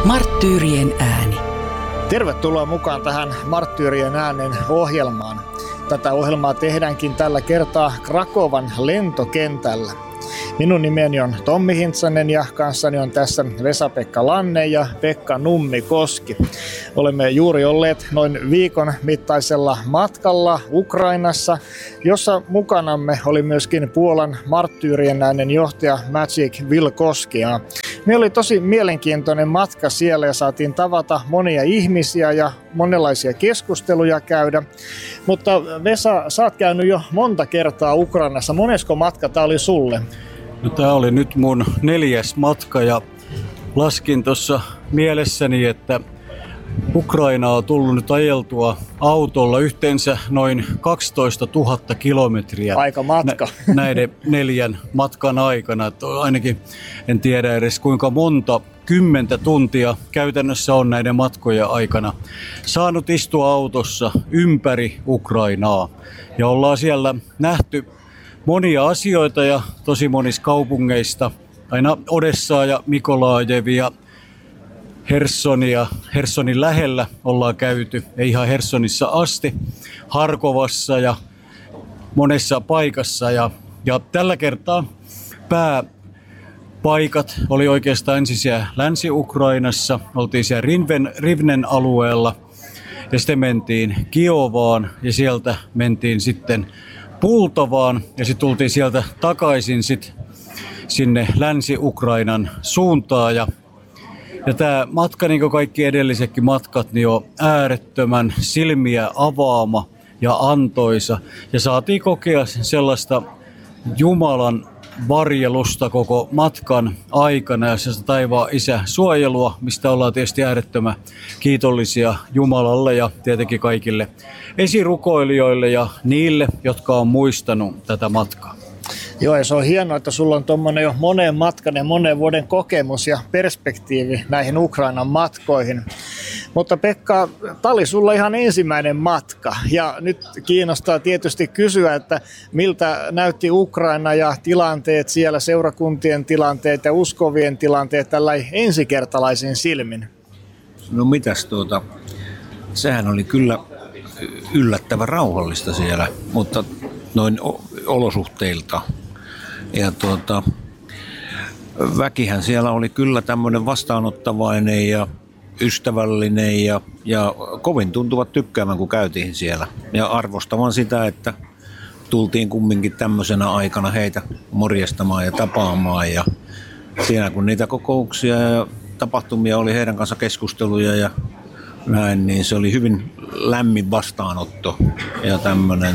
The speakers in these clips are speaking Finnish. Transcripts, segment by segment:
Marttyyrien ääni. Tervetuloa mukaan tähän Marttyyrien äänen ohjelmaan. Tätä ohjelmaa tehdäänkin tällä kertaa Krakowan lentokentällä. Minun nimeni on Tommi Hintsanen ja kanssani on tässä Vesa-Pekka Lanne ja Pekka Nummikoski. Olemme juuri olleet noin viikon mittaisella matkalla Ukrainassa, jossa mukanamme oli myöskin Puolan Marttyyrien äänen johtaja Maciej Wilkowski. Meillä oli tosi mielenkiintoinen matka siellä ja saatiin tavata monia ihmisiä ja monenlaisia keskusteluja käydä. Mutta Vesa, sä oot käynyt jo monta kertaa Ukrainassa. Monesko matka tää oli sulle? No, tämä oli nyt mun 4. matka ja laskin tuossa mielessäni, että Ukrainaa on tullut nyt ajeltua autolla yhteensä noin 12 000 kilometriä. Aika matka. Näiden 4 matkan aikana. Että ainakin en tiedä edes kuinka monta 10 tuntia käytännössä on näiden matkojen aikana saanut istua autossa ympäri Ukrainaa. Ja ollaan siellä nähty monia asioita ja tosi monista kaupungeista, aina Odessaa ja Mikolajevia, Hersonia, Hersonin lähellä ollaan käyty, ei ihan Hersonissa asti, Harkovassa ja monessa paikassa. Ja tällä kertaa pääpaikat oli oikeastaan ensin siellä Länsi-Ukrainassa, oltiin siellä Rivnen alueella ja sitten mentiin Kiovaan ja sieltä mentiin sitten Pultovaan ja sitten tultiin sieltä takaisin sinne Länsi-Ukrainan suuntaan. Ja tämä matka, niin kuin kaikki edellisetkin matkat, niin on äärettömän silmiä avaama ja antoisa. Ja saatiin kokea sellaista Jumalan varjelusta koko matkan aikana ja sellaista taivaan isä suojelua, mistä ollaan tietysti äärettömän kiitollisia Jumalalle ja tietenkin kaikille esirukoilijoille ja niille, jotka on muistanut tätä matkaa. Joo, ja se on hienoa, että sulla on tuommoinen jo monen matkan ja monen vuoden kokemus ja perspektiivi näihin Ukrainan matkoihin. Mutta Pekka, tämä oli sulla ihan ensimmäinen matka ja nyt kiinnostaa tietysti kysyä, että miltä näytti Ukraina ja tilanteet siellä, seurakuntien tilanteet ja uskovien tilanteet tällä ensikertalaisin silmin? No mitäs sehän oli kyllä yllättävän rauhallista siellä, mutta noin olosuhteilta. Ja väkihän siellä oli kyllä tämmöinen vastaanottavainen ja ystävällinen ja kovin tuntuvat tykkäävän, kun käytiin siellä. Ja arvostavan sitä, että tultiin kumminkin tämmöisenä aikana heitä morjestamaan ja tapaamaan. Ja siinä kun niitä kokouksia ja tapahtumia oli heidän kanssa keskusteluja ja näin, niin se oli hyvin lämmin vastaanotto ja tämmöinen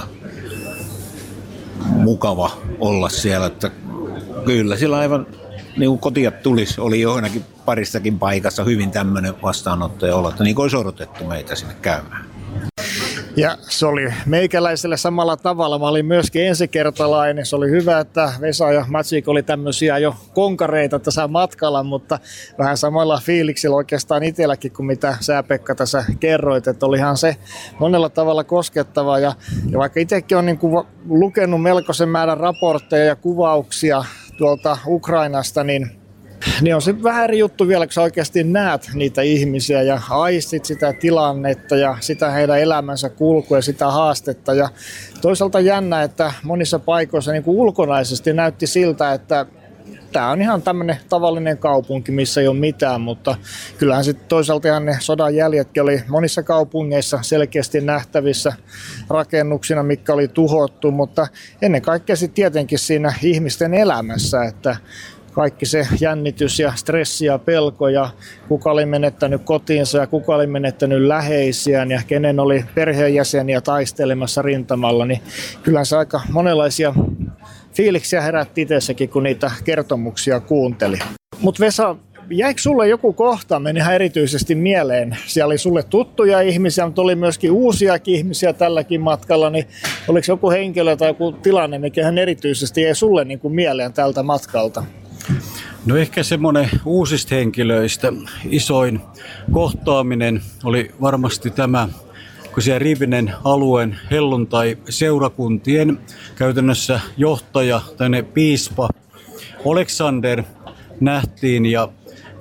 mukava olla siellä, että kyllä sillä aivan niin kuin kotia tulisi, oli joinakin parissakin paikassa hyvin tämmöinen vastaanotto ja olla, että niin kuin olisi odotettu meitä sinne käymään. Ja se oli meikäläiselle samalla tavalla. Mä olin myöskin ensikertalainen. Se oli hyvä, että Vesa ja Maciej oli tämmöisiä jo konkareita tässä matkalla, mutta vähän samalla fiiliksillä oikeastaan itselläkin kuin mitä sä, Pekka, tässä kerroit. Että olihan se monella tavalla koskettava. Ja vaikka itsekin on niin kuin lukenut melkoisen määrän raportteja ja kuvauksia tuolta Ukrainasta, niin on se vähän eri juttu vielä, kun sä oikeasti näet niitä ihmisiä ja aistit sitä tilannetta ja sitä heidän elämänsä kulkua ja sitä haastetta. Ja toisaalta jännä, että monissa paikoissa niin kuin ulkonaisesti näytti siltä, että tämä on ihan tämmöinen tavallinen kaupunki, missä ei ole mitään, mutta kyllähän sitten toisaalta ihan ne sodan jäljetkin oli monissa kaupungeissa selkeästi nähtävissä rakennuksina, mitkä oli tuhottu, mutta ennen kaikkea sitten tietenkin siinä ihmisten elämässä, että kaikki se jännitys ja stressi ja pelko ja kuka oli menettänyt kotiinsa ja kuka oli menettänyt läheisiään ja kenen oli perheenjäseniä taistelemassa rintamalla, niin kyllä se aika monenlaisia fiiliksiä herätti itsessäkin, kun niitä kertomuksia kuunteli. Mutta Vesa, jäikö sulle joku kohtaaminen ihan erityisesti mieleen? Siellä oli sulle tuttuja ihmisiä, mutta oli myöskin uusiakin ihmisiä tälläkin matkalla, niin oliko joku henkilö tai joku tilanne, mikä ihan erityisesti jäi sulle niin kuin mieleen tältä matkalta? No ehkä semmoinen uusista henkilöistä isoin kohtaaminen oli varmasti tämä, kun siellä Rivnen alueen helluntai-seurakuntien käytännössä johtaja, tänne piispa Aleksander nähtiin ja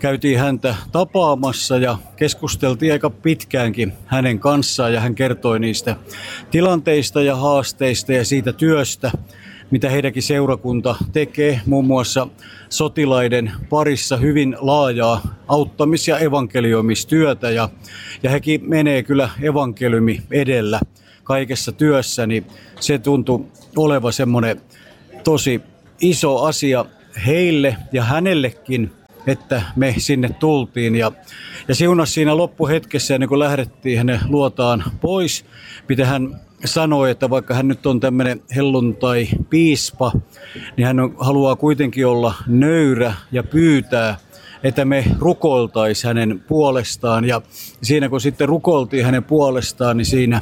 käytiin häntä tapaamassa ja keskusteltiin aika pitkäänkin hänen kanssaan ja hän kertoi niistä tilanteista ja haasteista ja siitä työstä, mitä heidänkin seurakunta tekee, muun muassa sotilaiden parissa hyvin laajaa auttamis- ja evankelioimistyötä ja hekin menee kyllä evankeliumi edellä kaikessa työssä, niin se tuntui olevan semmoinen tosi iso asia heille ja hänellekin, että me sinne tultiin ja siunas siinä loppuhetkessä, ennen kuin lähdettiin hänen luotaan pois, mitä hän sanoi, että vaikka hän nyt on tämmöinen helluntai-piispa, niin hän haluaa kuitenkin olla nöyrä ja pyytää, että me rukoiltaisiin hänen puolestaan. Ja siinä kun sitten rukoiltiin hänen puolestaan, niin siinä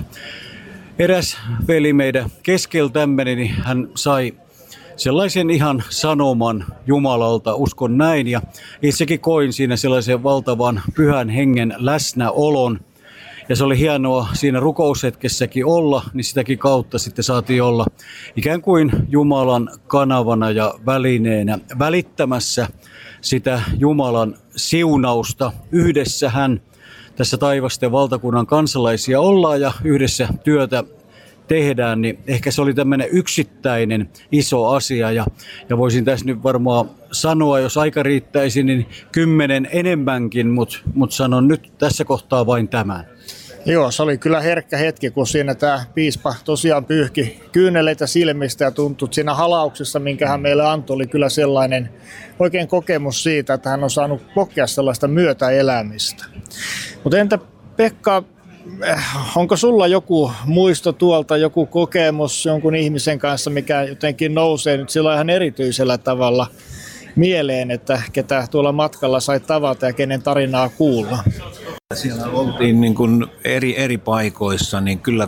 eräs veli meidän keskeltämme, niin hän sai sellaisen ihan sanoman Jumalalta, uskon näin. Ja itsekin koin siinä sellaisen valtavan pyhän hengen läsnäolon. Ja se oli hienoa siinä rukoushetkessäkin olla, niin sitäkin kautta sitten saatiin olla ikään kuin Jumalan kanavana ja välineenä välittämässä sitä Jumalan siunausta. Yhdessähän tässä taivasten valtakunnan kansalaisia ollaan ja yhdessä työtä tehdään, niin ehkä se oli tämmöinen yksittäinen iso asia ja voisin tässä nyt varmaan sanoa, jos aika riittäisi, niin 10 enemmänkin, mutta sanon nyt tässä kohtaa vain tämän. Joo, se oli kyllä herkkä hetki, kun siinä tämä piispa tosiaan pyyhki kyyneleitä silmistä ja tuntui, että siinä halauksessa, minkä hän meille antoi, oli kyllä sellainen oikein kokemus siitä, että hän on saanut kokea sellaista myötäelämistä. Mutta entä Pekka, onko sulla joku muisto tuolta, joku kokemus jonkun ihmisen kanssa, mikä jotenkin nousee nyt sillä ihan erityisellä tavalla mieleen, että ketä tuolla matkalla sai tavata ja kenen tarinaa kuulla? Siellä oltiin niin kuin eri paikoissa, niin kyllä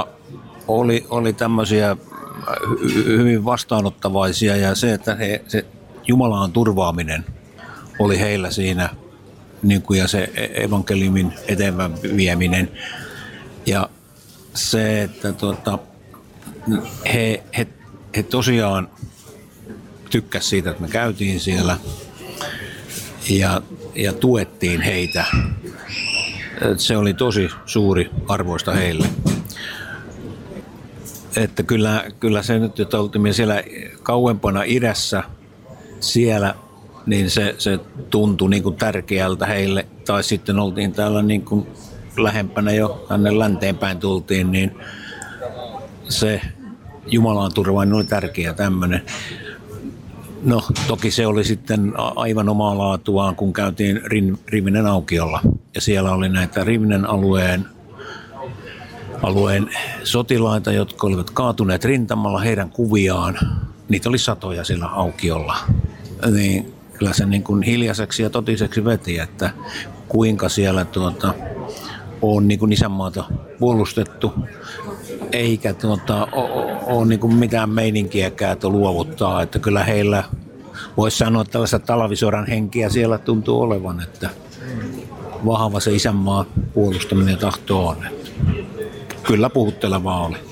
oli tämmöisiä hyvin vastaanottavaisia ja se, että se Jumalan turvaaminen oli heillä siinä niin kuin, ja se evankeliumin eteenpäin vieminen ja se, että he tosiaan tykkäsivät siitä, että me käytiin siellä ja tuettiin heitä. Se oli tosi suuri arvoista heille. Että kyllä se nyt, että oltiin siellä kauempana idässä siellä, niin se tuntui niin kuin tärkeältä heille. Tai sitten oltiin täällä niin kuin lähempänä jo tänne länteenpäin tultiin, niin se Jumalan turvaaminen oli tärkeä tämmöinen. No toki se oli sitten aivan omaa laatuaan, kun käytiin Rivinen aukiolla. Ja siellä oli näitä Rivinen alueen sotilaita, jotka olivat kaatuneet rintamalla, heidän kuviaan. Niitä oli satoja siellä aukiolla. Niin kyllä se niin kuin hiljaiseksi ja totiseksi veti, että kuinka siellä on niin kuin isänmaata puolustettu. Eikä ole niin kuin mitään meininkiäkään luovuttaa, että kyllä heillä voisi sanoa, että tällaista talvisodan henkiä siellä tuntuu olevan, että vahva se isänmaan puolustaminen tahto on. Että kyllä puhuttelevaa oli.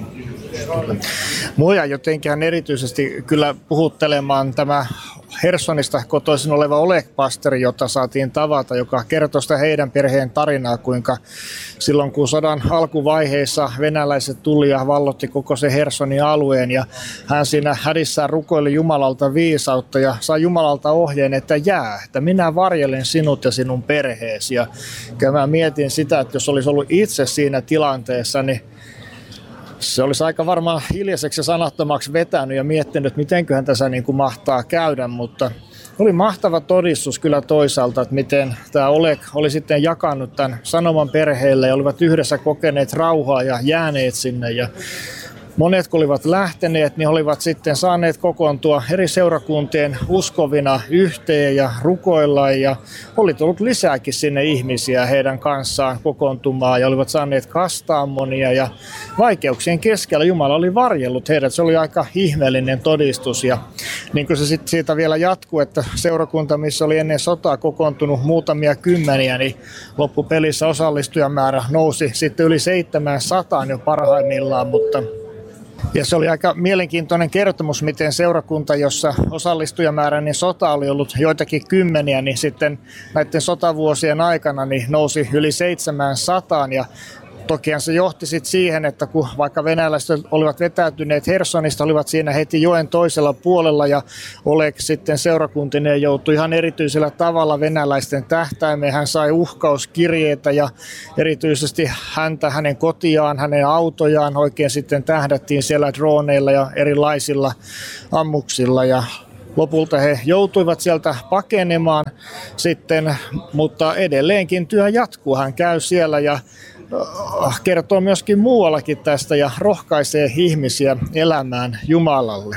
Mua jotenkin erityisesti kyllä puhuttelemaan tämä Hersonista kotoisin oleva Oleg-pastori, jota saatiin tavata, joka kertoi sitä heidän perheen tarinaa, kuinka silloin kun sodan alkuvaiheissa venäläiset tuli ja vallotti koko se Hersonin alueen ja hän siinä hädissään rukoili Jumalalta viisautta ja sai Jumalalta ohjeen, että että minä varjelen sinut ja sinun perheesi. Ja mä mietin sitä, että jos olisi ollut itse siinä tilanteessa, niin se olisi aika varmaan hiljaiseksi ja sanattomaksi vetänyt ja miettinyt, että mitenköhän tässä niin kuin mahtaa käydä, mutta oli mahtava todistus kyllä toisaalta, että miten tämä Oleg oli sitten jakanut tämän sanoman perheelle ja olivat yhdessä kokeneet rauhaa ja jääneet sinne ja monet kun olivat lähteneet, niin olivat sitten saaneet kokoontua eri seurakuntien uskovina yhteen ja rukoilla ja oli tullut lisääkin sinne ihmisiä heidän kanssaan kokoontumaan ja olivat saaneet kastaa monia ja vaikeuksien keskellä Jumala oli varjellut heidät. Se oli aika ihmeellinen todistus ja niin kuin se sitten siitä vielä jatkuu, että seurakunta, missä oli ennen sotaa kokoontunut muutamia kymmeniä, niin loppupelissä osallistujamäärä nousi sitten yli 700 jo parhaimmillaan, mutta Ja se oli aika mielenkiintoinen kertomus, miten seurakunta, jossa osallistujamääräinen sota oli ollut joitakin kymmeniä, niin sitten näiden sotavuosien aikana niin nousi yli 700 ja tokihan se johti sitten siihen, että kun vaikka venäläiset olivat vetäytyneet Hersonista, olivat siinä heti joen toisella puolella ja Oleg sitten seurakuntineen joutui ihan erityisellä tavalla venäläisten tähtäimeen. Hän sai uhkauskirjeitä ja erityisesti hänen kotiaan, hänen autojaan oikein sitten tähdättiin siellä droneilla ja erilaisilla ammuksilla ja lopulta he joutuivat sieltä pakenemaan sitten, mutta edelleenkin työ jatkuu. Hän käy siellä ja kertoo myöskin muuallakin tästä ja rohkaisee ihmisiä elämään Jumalalle.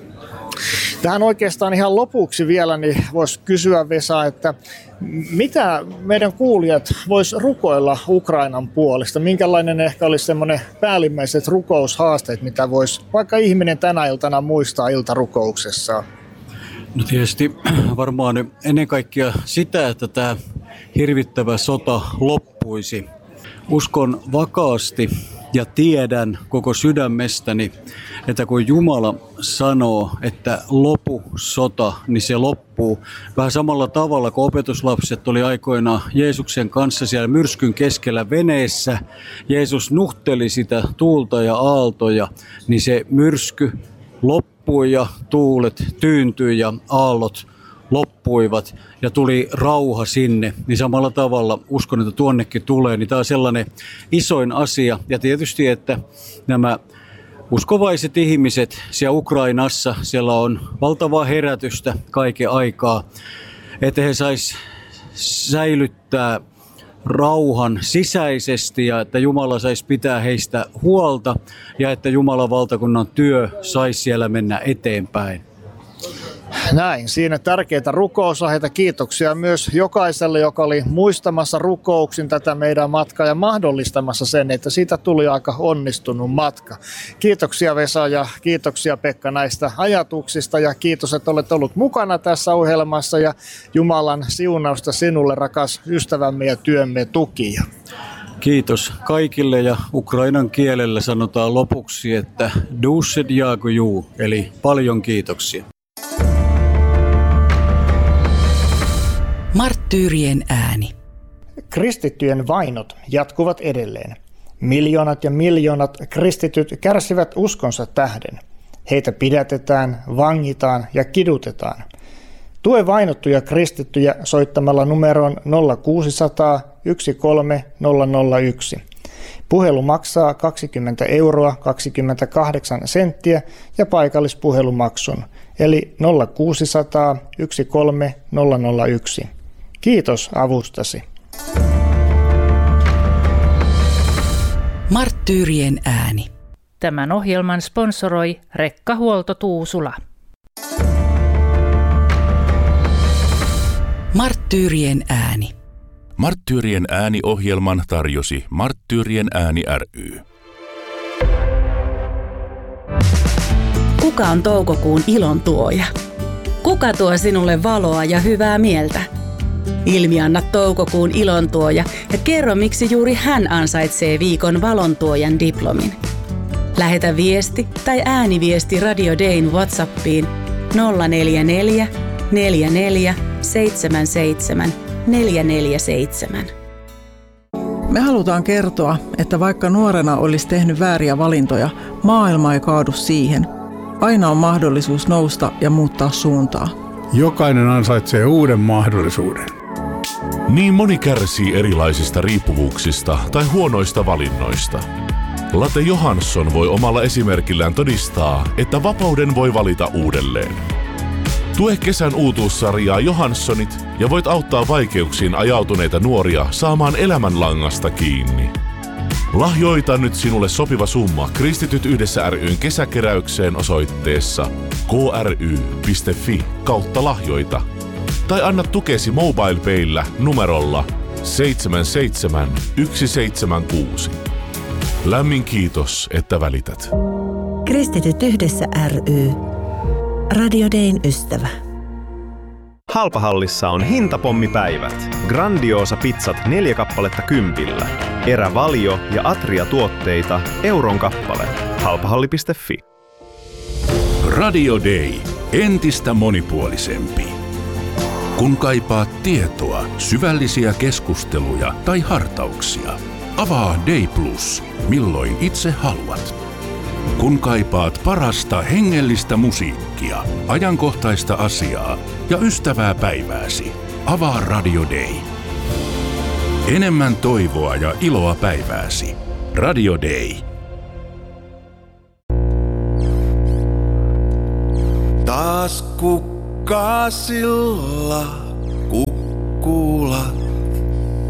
Tähän oikeastaan ihan lopuksi vielä niin voisi kysyä, Vesa, että mitä meidän kuulijat vois rukoilla Ukrainan puolesta? Minkälainen ehkä olisi semmoinen päällimmäiset rukoushaasteet, mitä voisi vaikka ihminen tänä iltana muistaa iltarukouksessaan? No tietysti varmaan ennen kaikkea sitä, että tämä hirvittävä sota loppuisi. Uskon vakaasti ja tiedän koko sydämestäni, että kun Jumala sanoo, että lopu sota, niin se loppuu. Vähän samalla tavalla kuin opetuslapset oli aikoinaan Jeesuksen kanssa siellä myrskyn keskellä veneessä. Jeesus nuhteli sitä tuulta ja aaltoja, niin se myrsky loppui ja tuulet tyyntyi ja aallot loppuivat ja tuli rauha sinne, niin samalla tavalla uskon, että tuonnekin tulee, niin tämä on sellainen isoin asia. Ja tietysti, että nämä uskovaiset ihmiset siellä Ukrainassa, siellä on valtavaa herätystä kaiken aikaa, että he sais säilyttää rauhan sisäisesti ja että Jumala saisi pitää heistä huolta ja että Jumalan valtakunnan työ saisi siellä mennä eteenpäin. Näin, siinä tärkeitä rukousaiheita. Kiitoksia myös jokaiselle, joka oli muistamassa rukouksin tätä meidän matkaa ja mahdollistamassa sen, että siitä tuli aika onnistunut matka. Kiitoksia Vesa ja kiitoksia Pekka näistä ajatuksista ja kiitos, että olet ollut mukana tässä ohjelmassa ja Jumalan siunausta sinulle, rakas ystävämme ja työmme tukija. Kiitos kaikille ja ukrainan kielellä sanotaan lopuksi, että duše djakuju, eli paljon kiitoksia. Marttyyrien ääni. Kristittyjen vainot jatkuvat edelleen. Miljoonat ja miljoonat kristityt kärsivät uskonsa tähden. Heitä pidätetään, vangitaan ja kidutetaan. Tue vainottuja kristittyjä soittamalla numeroon 0600 13001. Puhelu maksaa 20 euroa 28 senttiä ja paikallispuhelumaksun, eli 0600 13001. Kiitos avustasi. Marttyyrien ääni. Tämän ohjelman sponsoroi Rekkahuolto Tuusula. Marttyyrien ääni. Marttyyrien ääni-ohjelman tarjosi Marttyyrien ääni ry. Kuka on toukokuun ilon tuoja? Kuka tuo sinulle valoa ja hyvää mieltä? Ilmianna toukokuun ilontuoja ja kerro, miksi juuri hän ansaitsee viikon valontuojan diplomin. Lähetä viesti tai ääniviesti Radio Dayn WhatsAppiin 044 44 77 447. Me halutaan kertoa, että vaikka nuorena olisi tehnyt vääriä valintoja, maailma ei kaadu siihen. Aina on mahdollisuus nousta ja muuttaa suuntaa. Jokainen ansaitsee uuden mahdollisuuden. Niin moni kärsii erilaisista riippuvuuksista tai huonoista valinnoista. Latte Johansson voi omalla esimerkillään todistaa, että vapauden voi valita uudelleen. Tue kesän uutuussarjaa Johanssonit ja voit auttaa vaikeuksiin ajautuneita nuoria saamaan elämänlangasta kiinni. Lahjoita nyt sinulle sopiva summa Kristityt yhdessä ry:n kesäkeräykseen osoitteessa kry.fi/lahjoita tai anna tukesi MobilePayllä numerolla 77176. Lämmin kiitos, että välität. Kristityt yhdessä ry. Radio Dayn ystävä. Halpahallissa on hintapommipäivät. Grandiosa pizzat 4 kappaletta 10. Erävalio ja Atria tuotteita euron kappale. Halpahalli.fi. Radio Day. Entistä monipuolisempi. Kun kaipaat tietoa, syvällisiä keskusteluja tai hartauksia, avaa Day Plus, milloin itse haluat. Kun kaipaat parasta hengellistä musiikkia, ajankohtaista asiaa ja ystävää päivääsi, avaa Radio Day. Enemmän toivoa ja iloa päivääsi. Radio Day. Taas kukkaasilla kukkuu